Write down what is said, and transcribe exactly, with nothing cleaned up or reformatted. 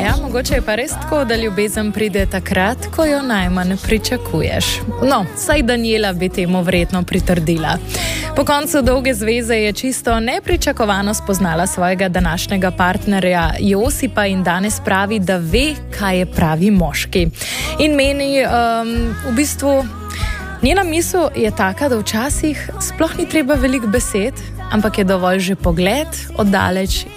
Ja, mogoče je pa res tako, da ljubezen pride takrat, ko jo najmanj pričakuješ. No, saj Daniela bi temu verjetno pritrdila. Po koncu dolge zveze je čisto nepričakovano spoznala svojega današnjega partnerja Josipa in danes pravi, da ve, kaj je pravi moški. In meni, um, v bistvu, njena misel je taka, da včasih sploh ni treba veliko besed, ampak je dovolj že pogled oddaleč